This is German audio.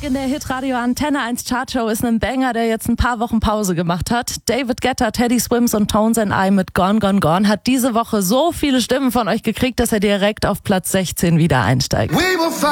In der Hitradio Antenne 1 Chartshow ist ein Banger, der jetzt ein paar Wochen Pause gemacht hat. David Guetta, Teddy Swims und Tones and I mit Gone, Gone, Gone hat diese Woche so viele Stimmen von euch gekriegt, dass er direkt auf Platz 16 wieder einsteigt.